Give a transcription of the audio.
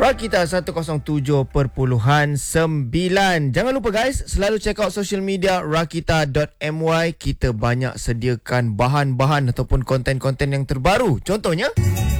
Rakita 107.9. Jangan lupa guys, selalu check out social media rakita.my. Kita banyak sediakan bahan-bahan ataupun konten-konten yang terbaru. Contohnya